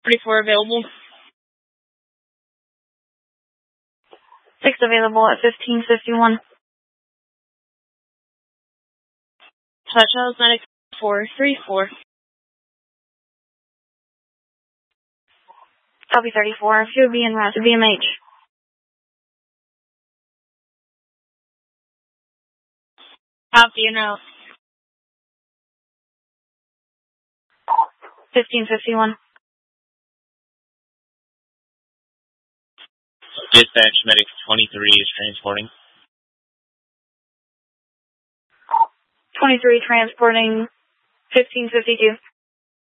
34 available. 6 available at 1551. Charles Medic 434. Copy 34. If you would be en route to BMH. Copy and out. 1551. Dispatch Medic 23 is transporting. 23 transporting 1552.